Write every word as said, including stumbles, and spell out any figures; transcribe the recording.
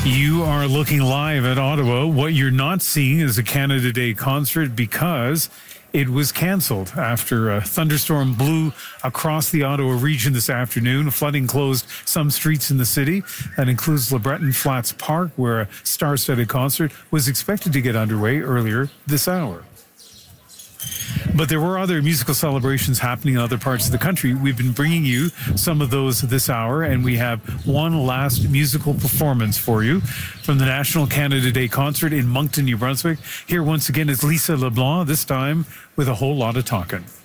You are looking live at Ottawa. What you're not seeing is a Canada Day concert because it was canceled after a thunderstorm blew across the Ottawa region this afternoon. Flooding closed some streets in the city. That includes LeBreton Flats Park, where a star-studded concert was expected to get underway earlier this hour. But there were other musical celebrations happening in other parts of the country. We've been bringing you some of those this hour, and we have one last musical performance for you from the National Canada Day Concert in Moncton, New Brunswick. Here once again is Lisa LeBlanc, this time with a whole lot of talking.